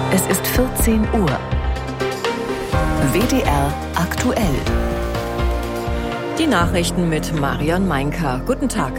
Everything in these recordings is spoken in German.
Es ist 14 Uhr. WDR aktuell. Die Nachrichten mit Marion Meinker. Guten Tag.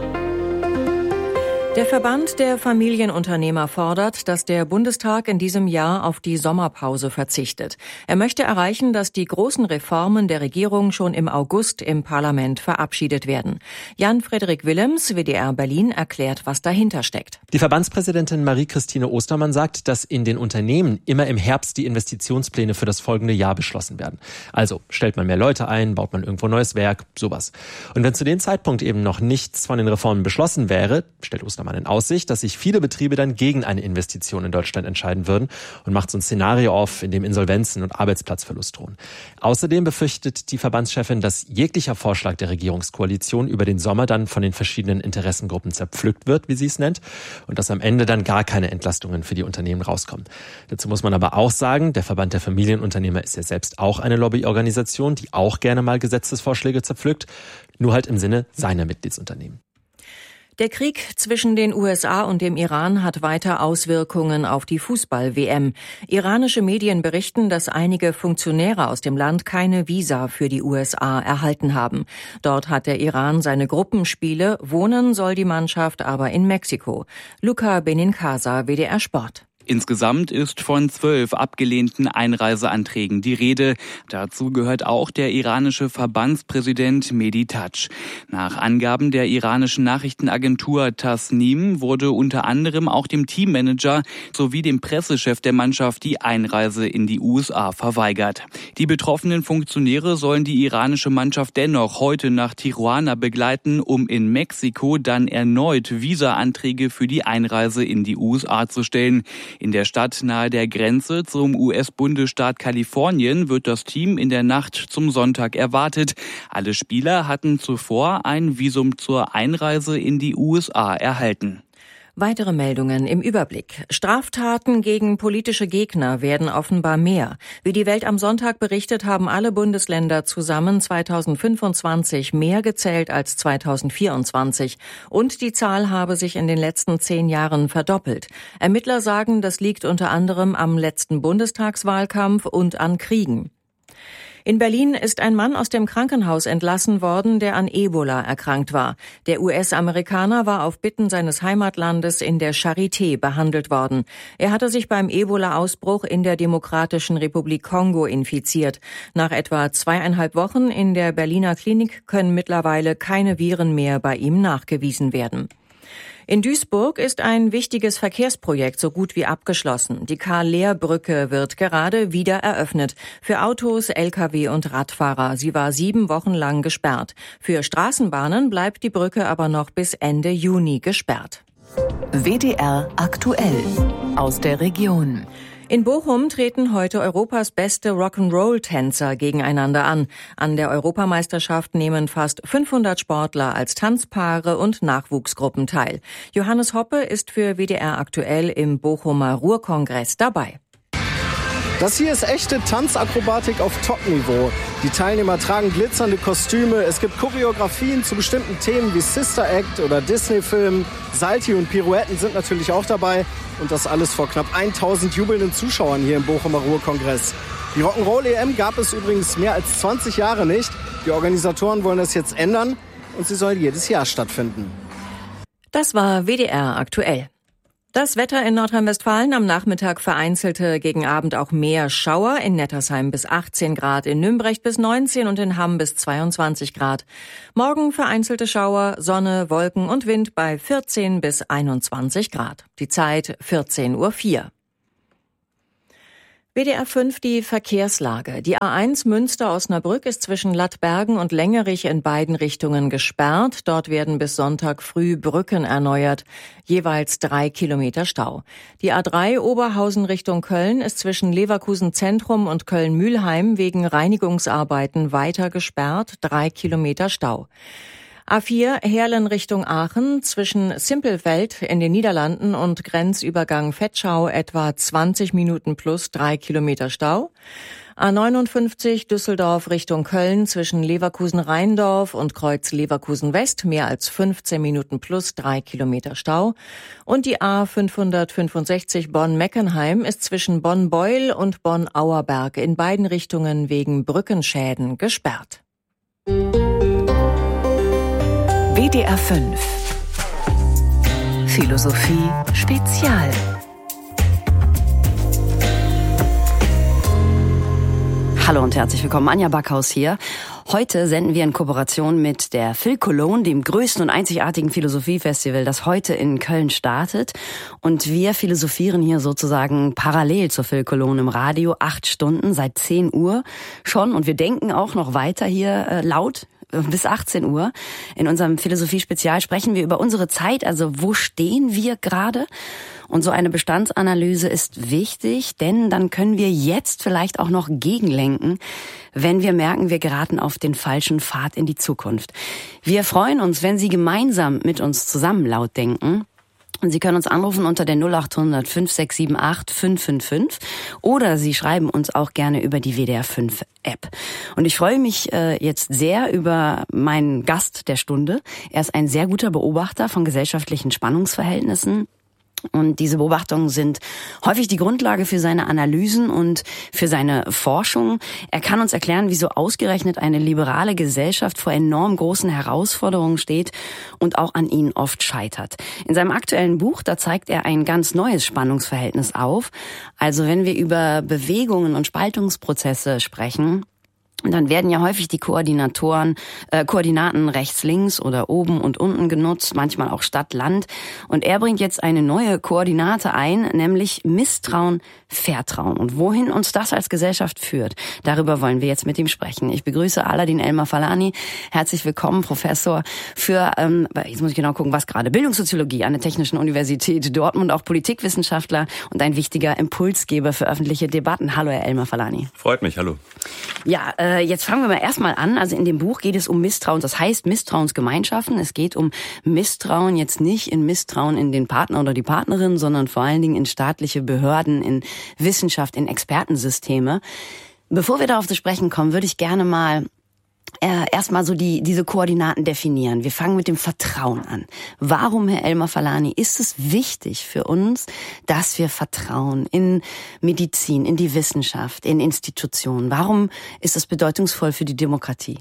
Der Verband der Familienunternehmer fordert, dass der Bundestag in diesem Jahr auf die Sommerpause verzichtet. Er möchte erreichen, dass die großen Reformen der Regierung schon im August im Parlament verabschiedet werden. Jan-Frederik Willems, WDR Berlin, erklärt, was dahinter steckt. Die Verbandspräsidentin Marie-Christine Ostermann sagt, dass in den Unternehmen immer im Herbst die Investitionspläne für das folgende Jahr beschlossen werden. Also stellt man mehr Leute ein, baut man irgendwo neues Werk, sowas. Und wenn zu dem Zeitpunkt eben noch nichts von den Reformen beschlossen wäre, stellt Ostermann in Aussicht, dass sich viele Betriebe dann gegen eine Investition in Deutschland entscheiden würden und macht so ein Szenario auf, in dem Insolvenzen und Arbeitsplatzverlust drohen. Außerdem befürchtet die Verbandschefin, dass jeglicher Vorschlag der Regierungskoalition über den Sommer dann von den verschiedenen Interessengruppen zerpflückt wird, wie sie es nennt, und dass am Ende dann gar keine Entlastungen für die Unternehmen rauskommen. Dazu muss man aber auch sagen, der Verband der Familienunternehmer ist ja selbst auch eine Lobbyorganisation, die auch gerne mal Gesetzesvorschläge zerpflückt, nur halt im Sinne seiner Mitgliedsunternehmen. Der Krieg zwischen den USA und dem Iran hat weiter Auswirkungen auf die Fußball-WM. Iranische Medien berichten, dass einige Funktionäre aus dem Land keine Visa für die USA erhalten haben. Dort hat der Iran seine Gruppenspiele, wohnen soll die Mannschaft aber in Mexiko. Luca Benincasa, WDR Sport. Insgesamt ist von 12 abgelehnten Einreiseanträgen die Rede. Dazu gehört auch der iranische Verbandspräsident Mehdi Tach. Nach Angaben der iranischen Nachrichtenagentur Tasnim wurde unter anderem auch dem Teammanager sowie dem Pressechef der Mannschaft die Einreise in die USA verweigert. Die betroffenen Funktionäre sollen die iranische Mannschaft dennoch heute nach Tijuana begleiten, um in Mexiko dann erneut Visa-Anträge für die Einreise in die USA zu stellen. In der Stadt nahe der Grenze zum US-Bundesstaat Kalifornien wird das Team in der Nacht zum Sonntag erwartet. Alle Spieler hatten zuvor ein Visum zur Einreise in die USA erhalten. Weitere Meldungen im Überblick. Straftaten gegen politische Gegner werden offenbar mehr. Wie die Welt am Sonntag berichtet, haben alle Bundesländer zusammen 2025 mehr gezählt als 2024. Und die Zahl habe sich in den letzten 10 Jahren verdoppelt. Ermittler sagen, das liegt unter anderem am letzten Bundestagswahlkampf und an Kriegen. In Berlin ist ein Mann aus dem Krankenhaus entlassen worden, der an Ebola erkrankt war. Der US-Amerikaner war auf Bitten seines Heimatlandes in der Charité behandelt worden. Er hatte sich beim Ebola-Ausbruch in der Demokratischen Republik Kongo infiziert. Nach etwa 2,5 Wochen in der Berliner Klinik können mittlerweile keine Viren mehr bei ihm nachgewiesen werden. In Duisburg ist ein wichtiges Verkehrsprojekt so gut wie abgeschlossen. Die Karl-Lehr-Brücke wird gerade wieder eröffnet. Für Autos, Lkw und Radfahrer. Sie war 7 Wochen lang gesperrt. Für Straßenbahnen bleibt die Brücke aber noch bis Ende Juni gesperrt. WDR aktuell aus der Region. In Bochum treten heute Europas beste Rock'n'Roll-Tänzer gegeneinander an. An der Europameisterschaft nehmen fast 500 Sportler als Tanzpaare und Nachwuchsgruppen teil. Johannes Hoppe ist für WDR aktuell im Bochumer Ruhrkongress dabei. Das hier ist echte Tanzakrobatik auf Top-Niveau. Die Teilnehmer tragen glitzernde Kostüme. Es gibt Choreografien zu bestimmten Themen wie Sister Act oder Disney-Filmen. Salti und Pirouetten sind natürlich auch dabei. Und das alles vor knapp 1000 jubelnden Zuschauern hier im Bochumer Ruhrkongress. Die Rock'n'Roll-EM gab es übrigens mehr als 20 Jahre nicht. Die Organisatoren wollen das jetzt ändern und sie soll jedes Jahr stattfinden. Das war WDR aktuell. Das Wetter in Nordrhein-Westfalen am Nachmittag vereinzelte, gegen Abend auch mehr Schauer, in Nettersheim bis 18 Grad, in Nümbrecht bis 19 und in Hamm bis 22 Grad. Morgen vereinzelte Schauer, Sonne, Wolken und Wind bei 14 bis 21 Grad. Die Zeit 14:04 Uhr. WDR 5 die Verkehrslage. Die A1 Münster-Osnabrück ist zwischen Lattbergen und Längerich in beiden Richtungen gesperrt. Dort werden bis Sonntag früh Brücken erneuert. Jeweils 3 Kilometer Stau. Die A3 Oberhausen Richtung Köln ist zwischen Leverkusen Zentrum und Köln-Mühlheim wegen Reinigungsarbeiten weiter gesperrt. 3 Kilometer Stau. A4 Heerlen Richtung Aachen zwischen Simpelveld in den Niederlanden und Grenzübergang Vetschau etwa 20 Minuten plus 3 Kilometer Stau. A59 Düsseldorf Richtung Köln zwischen Leverkusen-Rheindorf und Kreuz Leverkusen-West mehr als 15 Minuten plus 3 Kilometer Stau. Und die A565 Bonn-Meckenheim ist zwischen Bonn-Beul und Bonn-Auerberg in beiden Richtungen wegen Brückenschäden gesperrt. WDR 5 Philosophie Spezial. Hallo und herzlich willkommen, Anja Backhaus hier. Heute senden wir in Kooperation mit der Phil Cologne, dem größten und einzigartigen Philosophiefestival, das heute in Köln startet. Und wir philosophieren hier sozusagen parallel zur Phil Cologne im Radio, 8 Stunden, seit 10 Uhr schon. Und wir denken auch noch weiter hier laut bis 18 Uhr. In unserem Philosophie-Spezial sprechen wir über unsere Zeit, also wo stehen wir gerade? Und so eine Bestandsanalyse ist wichtig, denn dann können wir jetzt vielleicht auch noch gegenlenken, wenn wir merken, wir geraten auf den falschen Pfad in die Zukunft. Wir freuen uns, wenn Sie gemeinsam mit uns zusammen laut denken. Und Sie können uns anrufen unter der 0800 5678 555 oder Sie schreiben uns auch gerne über die WDR 5 App. Und ich freue mich jetzt sehr über meinen Gast der Stunde. Er ist ein sehr guter Beobachter von gesellschaftlichen Spannungsverhältnissen. Und diese Beobachtungen sind häufig die Grundlage für seine Analysen und für seine Forschung. Er kann uns erklären, wieso ausgerechnet eine liberale Gesellschaft vor enorm großen Herausforderungen steht und auch an ihnen oft scheitert. In seinem aktuellen Buch, da zeigt er ein ganz neues Spannungsverhältnis auf. Also wenn wir über Bewegungen und Spaltungsprozesse sprechen, dann werden ja häufig die Koordinaten rechts, links oder oben und unten genutzt, manchmal auch Stadt, Land. Und er bringt jetzt eine neue Koordinate ein, nämlich Misstrauen, Vertrauen. Und wohin uns das als Gesellschaft führt, darüber wollen wir jetzt mit ihm sprechen. Ich begrüße Aladin Elmar-Falani. Herzlich willkommen, Professor für, jetzt muss ich genau gucken, was gerade, Bildungssoziologie an der Technischen Universität Dortmund, auch Politikwissenschaftler und ein wichtiger Impulsgeber für öffentliche Debatten. Hallo, Herr Elmar-Falani. Freut mich, hallo. Ja, jetzt fangen wir mal erstmal an. Also in dem Buch geht es um Misstrauen. Das heißt Misstrauensgemeinschaften. Es geht um Misstrauen jetzt nicht in Misstrauen in den Partner oder die Partnerin, sondern vor allen Dingen in staatliche Behörden, in Wissenschaft, in Expertensysteme. Bevor wir darauf zu sprechen kommen, würde ich gerne mal erstmal so diese Koordinaten definieren. Wir fangen mit dem Vertrauen an. Warum, Herr Elmar-Falani, ist es wichtig für uns, dass wir vertrauen in Medizin, in die Wissenschaft, in Institutionen? Warum ist es bedeutungsvoll für die Demokratie?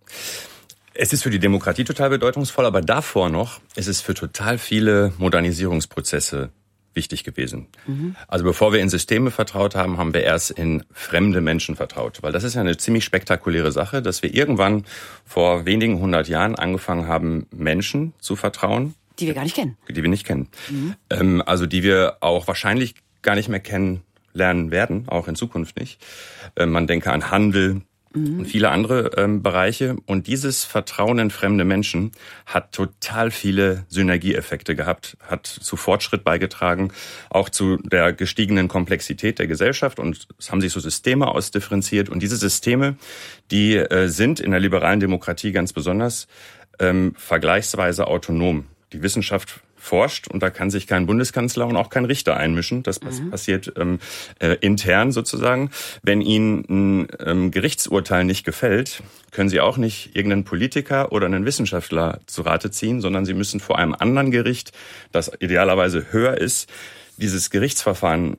Es ist für die Demokratie total bedeutungsvoll, aber davor noch ist es für total viele Modernisierungsprozesse wichtig gewesen. Also bevor wir in Systeme vertraut haben, haben wir erst in fremde Menschen vertraut. Weil das ist ja eine ziemlich spektakuläre Sache, dass wir irgendwann vor wenigen 100 Jahren angefangen haben, Menschen zu vertrauen. Die wir gar nicht kennen. Die wir nicht kennen. Also die wir auch wahrscheinlich gar nicht mehr kennenlernen werden, auch in Zukunft nicht. Man denke an Handel, und viele andere Bereiche. Und dieses Vertrauen in fremde Menschen hat total viele Synergieeffekte gehabt, hat zu Fortschritt beigetragen, auch zu der gestiegenen Komplexität der Gesellschaft. Und es haben sich so Systeme ausdifferenziert. Und diese Systeme, die sind in der liberalen Demokratie ganz besonders vergleichsweise autonom. Die Wissenschaft forscht und da kann sich kein Bundeskanzler und auch kein Richter einmischen. Das passiert intern sozusagen. Wenn Ihnen ein Gerichtsurteil nicht gefällt, können Sie auch nicht irgendeinen Politiker oder einen Wissenschaftler zu Rate ziehen, sondern Sie müssen vor einem anderen Gericht, das idealerweise höher ist, dieses Gerichtsverfahren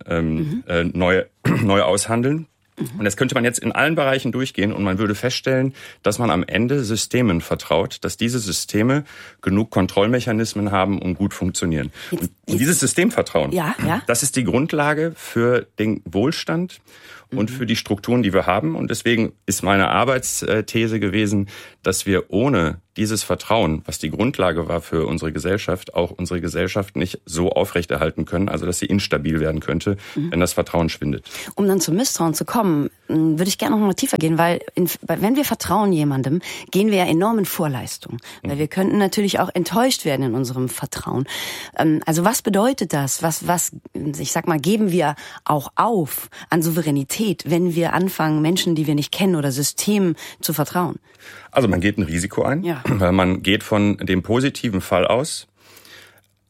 neu aushandeln. Und das könnte man jetzt in allen Bereichen durchgehen und man würde feststellen, dass man am Ende Systemen vertraut, dass diese Systeme genug Kontrollmechanismen haben und gut funktionieren. Und dieses Systemvertrauen, das ist die Grundlage für den Wohlstand und für die Strukturen, die wir haben. Und deswegen ist meine Arbeitsthese gewesen, dass wir ohne dieses Vertrauen, was die Grundlage war für unsere Gesellschaft, auch unsere Gesellschaft nicht so aufrechterhalten können, also dass sie instabil werden könnte, wenn das Vertrauen schwindet. Um dann zum Misstrauen zu kommen, würde ich gerne noch mal tiefer gehen, weil wenn wir vertrauen jemandem, gehen wir ja enorm in Vorleistung. Weil wir könnten natürlich auch enttäuscht werden in unserem Vertrauen. Also was bedeutet das? Was, ich sag mal, geben wir auch auf an Souveränität, wenn wir anfangen, Menschen, die wir nicht kennen oder Systemen zu vertrauen? Also man geht ein Risiko ein, weil man geht von dem positiven Fall aus,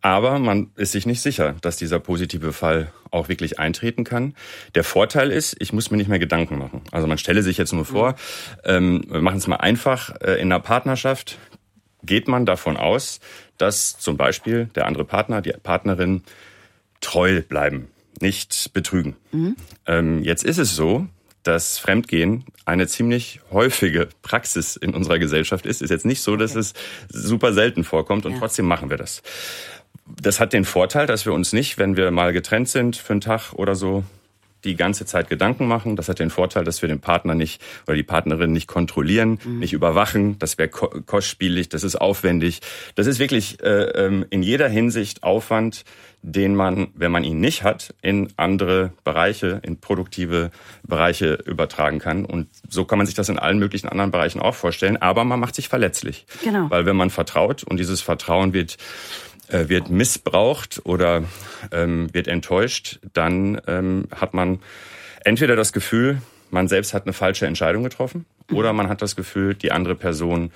Aber man ist sich nicht sicher, dass dieser positive Fall auch wirklich eintreten kann. Der Vorteil ist, ich muss mir nicht mehr Gedanken machen. Also man stelle sich jetzt nur vor, wir machen es mal einfach, in einer Partnerschaft geht man davon aus, dass zum Beispiel der andere Partner, die Partnerin treu bleiben, nicht betrügen. Jetzt ist es so, dass Fremdgehen eine ziemlich häufige Praxis in unserer Gesellschaft ist. Ist jetzt nicht so, dass es super selten vorkommt und trotzdem machen wir das. Das hat den Vorteil, dass wir uns nicht, wenn wir mal getrennt sind für einen Tag oder so, die ganze Zeit Gedanken machen. Das hat den Vorteil, dass wir den Partner nicht oder die Partnerin nicht kontrollieren, nicht überwachen. Das wäre kostspielig, das ist aufwendig. Das ist wirklich in jeder Hinsicht Aufwand, den man, wenn man ihn nicht hat, in andere Bereiche, in produktive Bereiche übertragen kann. Und so kann man sich das in allen möglichen anderen Bereichen auch vorstellen. Aber man macht sich verletzlich. Genau. Weil wenn man vertraut und dieses Vertrauen wird missbraucht oder wird enttäuscht, dann hat man entweder das Gefühl, man selbst hat eine falsche Entscheidung getroffen, oder man hat das Gefühl, die andere Person,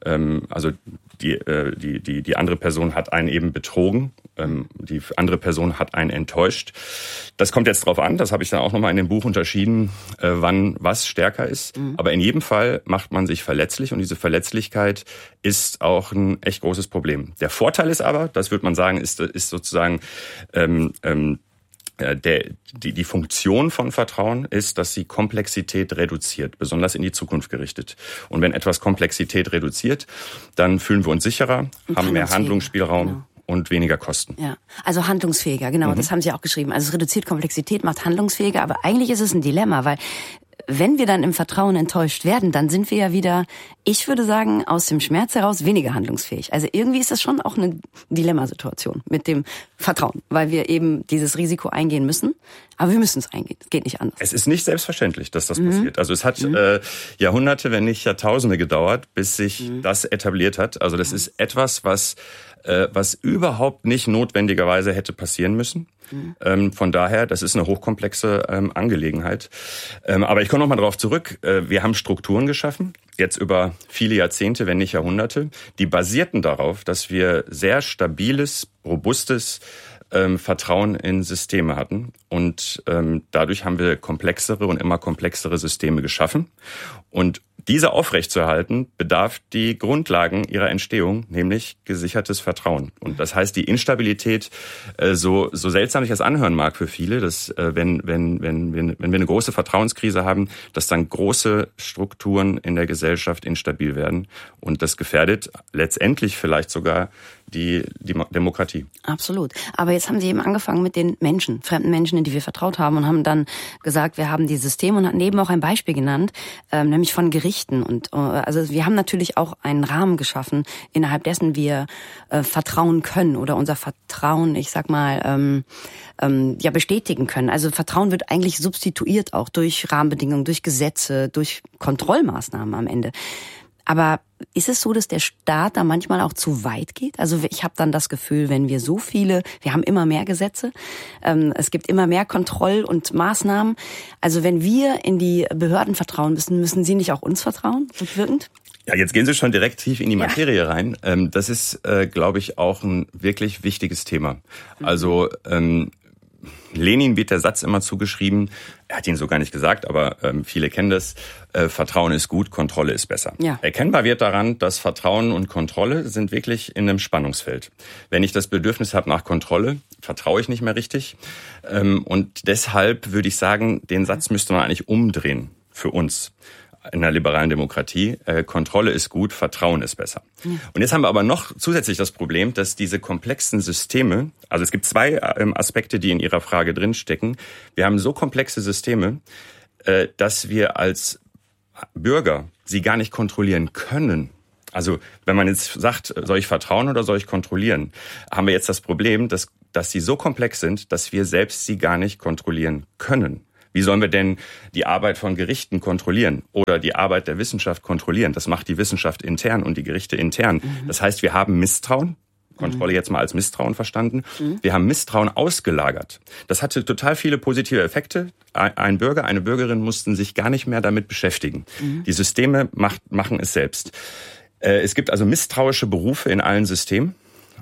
die andere Person hat einen eben betrogen, die andere Person hat einen enttäuscht. Das kommt jetzt drauf an, das habe ich dann auch nochmal in dem Buch unterschieden, wann was stärker ist. Aber in jedem Fall macht man sich verletzlich und diese Verletzlichkeit ist auch ein echt großes Problem. Der Vorteil ist aber, das würde man sagen, ist sozusagen die Funktion von Vertrauen ist, dass sie Komplexität reduziert, besonders in die Zukunft gerichtet. Und wenn etwas Komplexität reduziert, dann fühlen wir uns sicherer, haben mehr Handlungsspielraum und weniger Kosten. Ja, also handlungsfähiger, genau, das haben Sie auch geschrieben. Also es reduziert Komplexität, macht handlungsfähiger, aber eigentlich ist es ein Dilemma, weil wenn wir dann im Vertrauen enttäuscht werden, dann sind wir ja wieder, ich würde sagen, aus dem Schmerz heraus weniger handlungsfähig. Also irgendwie ist das schon auch eine Dilemmasituation mit dem Vertrauen, weil wir eben dieses Risiko eingehen müssen. Aber wir müssen es eingehen. Es geht nicht anders. Es ist nicht selbstverständlich, dass das passiert. Also es hat Jahrhunderte, wenn nicht Jahrtausende gedauert, bis sich das etabliert hat. Also das ist etwas, was überhaupt nicht notwendigerweise hätte passieren müssen. Von daher, das ist eine hochkomplexe Angelegenheit. Aber ich komme noch mal darauf zurück. Wir haben Strukturen geschaffen, jetzt über viele Jahrzehnte, wenn nicht Jahrhunderte, die basierten darauf, dass wir sehr stabiles, robustes Vertrauen in Systeme hatten. Und dadurch haben wir komplexere und immer komplexere Systeme geschaffen. Und diese aufrechtzuerhalten, bedarf die Grundlagen ihrer Entstehung, nämlich gesichertes Vertrauen. Und das heißt, die Instabilität, so seltsam sich das anhören mag für viele, dass wenn wir eine große Vertrauenskrise haben, dass dann große Strukturen in der Gesellschaft instabil werden. Und das gefährdet letztendlich vielleicht sogar die Demokratie. Absolut. Aber jetzt haben Sie eben angefangen mit den Menschen, fremden Menschen, in die wir vertraut haben, und haben dann gesagt, wir haben die Systeme, und hatten eben auch ein Beispiel genannt, nämlich von Gerichten. Und also wir haben natürlich auch einen Rahmen geschaffen, innerhalb dessen wir vertrauen können oder unser Vertrauen, ich sag mal, bestätigen können. Also Vertrauen wird eigentlich substituiert auch durch Rahmenbedingungen, durch Gesetze, durch Kontrollmaßnahmen am Ende. Aber ist es so, dass der Staat da manchmal auch zu weit geht? Also ich habe dann das Gefühl, wenn wir wir haben immer mehr Gesetze, es gibt immer mehr Kontroll- und Maßnahmen. Also wenn wir in die Behörden vertrauen müssen Sie nicht auch uns vertrauen, rückwirkend? Ja, jetzt gehen Sie schon direkt tief in die Materie rein. Das ist, glaube ich, auch ein wirklich wichtiges Thema. Also Lenin wird der Satz immer zugeschrieben, er hat ihn so gar nicht gesagt, aber viele kennen das, Vertrauen ist gut, Kontrolle ist besser. Ja. Erkennbar wird daran, dass Vertrauen und Kontrolle sind wirklich in einem Spannungsfeld. Wenn ich das Bedürfnis habe nach Kontrolle, vertraue ich nicht mehr richtig. Und deshalb würde ich sagen, den Satz müsste man eigentlich umdrehen für uns. In einer liberalen Demokratie, Kontrolle ist gut, Vertrauen ist besser. Ja. Und jetzt haben wir aber noch zusätzlich das Problem, dass diese komplexen Systeme, also es gibt zwei Aspekte, die in Ihrer Frage drinstecken. Wir haben so komplexe Systeme, dass wir als Bürger sie gar nicht kontrollieren können. Also wenn man jetzt sagt, soll ich vertrauen oder soll ich kontrollieren, haben wir jetzt das Problem, dass sie so komplex sind, dass wir selbst sie gar nicht kontrollieren können. Wie sollen wir denn die Arbeit von Gerichten kontrollieren oder die Arbeit der Wissenschaft kontrollieren? Das macht die Wissenschaft intern und die Gerichte intern. Das heißt, wir haben Misstrauen, Kontrolle jetzt mal als Misstrauen verstanden. Wir haben Misstrauen ausgelagert. Das hatte total viele positive Effekte. Ein Bürger, eine Bürgerin mussten sich gar nicht mehr damit beschäftigen. Die Systeme machen es selbst. Es gibt also misstrauische Berufe in allen Systemen.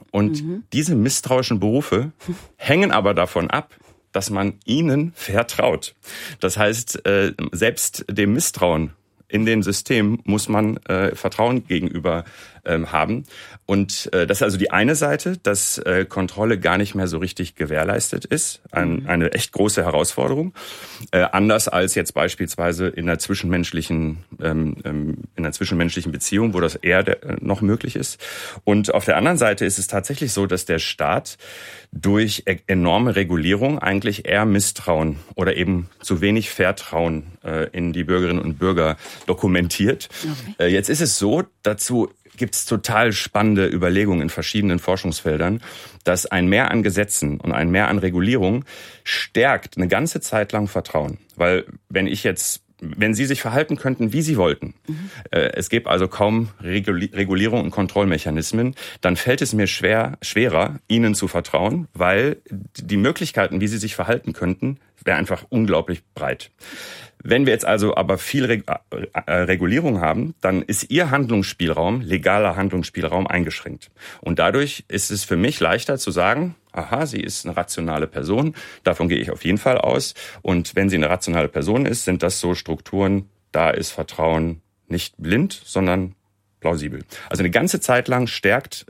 Und diese misstrauischen Berufe hängen aber davon ab, dass man ihnen vertraut. Das heißt, selbst dem Misstrauen in den Systemen muss man Vertrauen gegenüber haben. Und das ist also die eine Seite, dass Kontrolle gar nicht mehr so richtig gewährleistet ist. Eine echt große Herausforderung. Anders als jetzt beispielsweise in einer zwischenmenschlichen Beziehung, wo das eher noch möglich ist. Und auf der anderen Seite ist es tatsächlich so, dass der Staat durch enorme Regulierung eigentlich eher Misstrauen oder eben zu wenig Vertrauen in die Bürgerinnen und Bürger dokumentiert. Okay. Jetzt ist es so, dazu gibt es total spannende Überlegungen in verschiedenen Forschungsfeldern, dass ein Mehr an Gesetzen und ein Mehr an Regulierung stärkt eine ganze Zeit lang Vertrauen. Weil wenn Sie sich verhalten könnten, wie Sie wollten, es gibt also kaum Regulierung und Kontrollmechanismen, dann fällt es mir schwerer, Ihnen zu vertrauen, weil die Möglichkeiten, wie Sie sich verhalten könnten, wäre einfach unglaublich breit. Wenn wir jetzt also aber viel Regulierung haben, dann ist Ihr Handlungsspielraum, legaler Handlungsspielraum, eingeschränkt. Und dadurch ist es für mich leichter zu sagen, aha, sie ist eine rationale Person, davon gehe ich auf jeden Fall aus. Und wenn sie eine rationale Person ist, sind das so Strukturen, da ist Vertrauen nicht blind, sondern plausibel. Also eine ganze Zeit lang stärken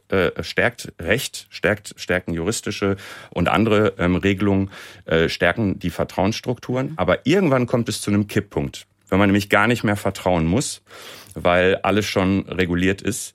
juristische und andere Regelungen, stärken die Vertrauensstrukturen. Aber irgendwann kommt es zu einem Kipppunkt, wenn man nämlich gar nicht mehr vertrauen muss, weil alles schon reguliert ist.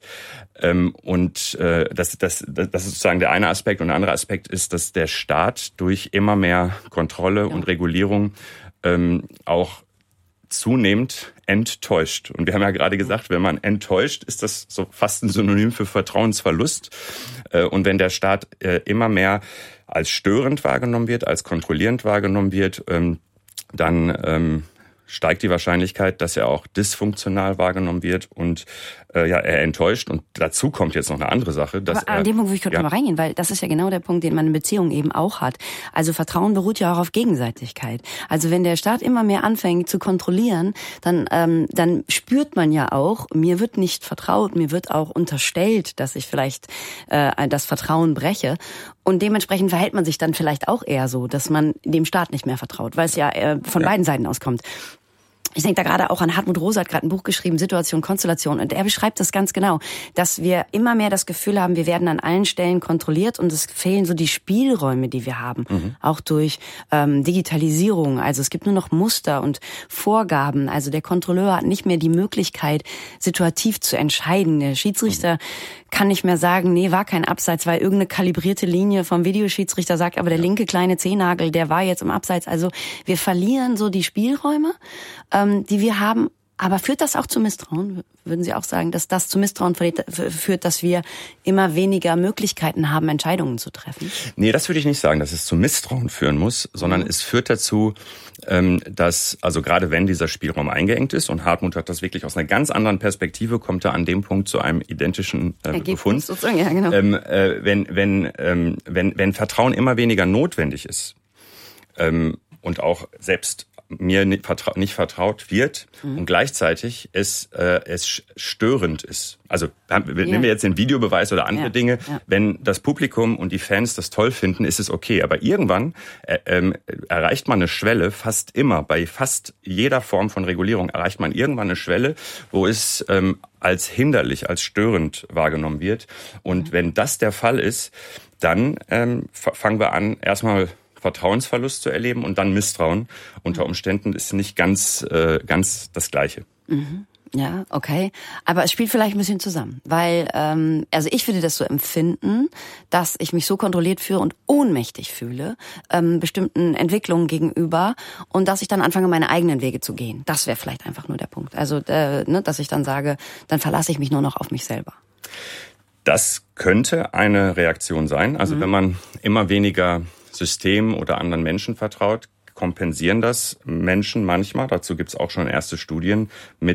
Und das ist sozusagen der eine Aspekt. Und der andere Aspekt ist, dass der Staat durch immer mehr Kontrolle und Regulierung auch zunehmend enttäuscht. Und wir haben ja gerade gesagt, wenn man enttäuscht, ist das so fast ein Synonym für Vertrauensverlust. Und wenn der Staat immer mehr als störend wahrgenommen wird, als kontrollierend wahrgenommen wird, dann steigt die Wahrscheinlichkeit, dass er auch dysfunktional wahrgenommen wird und er enttäuscht. Und dazu kommt jetzt noch eine andere Sache. Dass aber an dem Punkt will ich kurz mal reingehen, weil das ist ja genau der Punkt, den man in Beziehungen eben auch hat. Also Vertrauen beruht ja auch auf Gegenseitigkeit. Also wenn der Staat immer mehr anfängt zu kontrollieren, dann spürt man ja auch, mir wird nicht vertraut, mir wird auch unterstellt, dass ich vielleicht das Vertrauen breche. Und dementsprechend verhält man sich dann vielleicht auch eher so, dass man dem Staat nicht mehr vertraut, weil es ja von beiden Seiten auskommt. Ich denke da gerade auch an Hartmut Rosa, hat gerade ein Buch geschrieben, Situation, Konstellation. Und er beschreibt das ganz genau, dass wir immer mehr das Gefühl haben, wir werden an allen Stellen kontrolliert und es fehlen so die Spielräume, die wir haben. Auch durch Digitalisierung. Also es gibt nur noch Muster und Vorgaben. Also der Kontrolleur hat nicht mehr die Möglichkeit, situativ zu entscheiden. Der Schiedsrichter kann nicht mehr sagen, nee, war kein Abseits, weil irgendeine kalibrierte Linie vom Videoschiedsrichter sagt, aber der linke kleine Zehennagel, der war jetzt im Abseits. Also wir verlieren so die Spielräume, die wir haben. Aber führt das auch zu Misstrauen? Würden Sie auch sagen, dass das zu Misstrauen führt, dass wir immer weniger Möglichkeiten haben, Entscheidungen zu treffen? Nee, das würde ich nicht sagen, dass es zu Misstrauen führen muss, sondern es führt dazu, dass, also gerade wenn dieser Spielraum eingeengt ist, und Hartmut hat das wirklich aus einer ganz anderen Perspektive, kommt er an dem Punkt zu einem identischen Befund. Sozusagen, ja, genau. Wenn Vertrauen immer weniger notwendig ist und auch selbst mir nicht vertraut wird und gleichzeitig es störend ist. Also nehmen wir jetzt den Videobeweis oder andere Dinge. Ja. Wenn das Publikum und die Fans das toll finden, ist es okay. Aber irgendwann erreicht man eine Schwelle, fast immer, bei fast jeder Form von Regulierung erreicht man irgendwann eine Schwelle, wo es als hinderlich, als störend wahrgenommen wird. Und wenn das der Fall ist, dann fangen wir an, erstmal Vertrauensverlust zu erleben und dann Misstrauen. Unter Umständen ist nicht ganz das Gleiche. Ja, okay. Aber es spielt vielleicht ein bisschen zusammen, weil also ich würde das so empfinden, dass ich mich so kontrolliert fühle und ohnmächtig fühle bestimmten Entwicklungen gegenüber und dass ich dann anfange, meine eigenen Wege zu gehen. Das wäre vielleicht einfach nur der Punkt. Also dass ich dann sage, dann verlasse ich mich nur noch auf mich selber. Das könnte eine Reaktion sein. Also wenn man immer weniger Systemen oder anderen Menschen vertraut, kompensieren das Menschen manchmal, dazu gibt es auch schon erste Studien, mit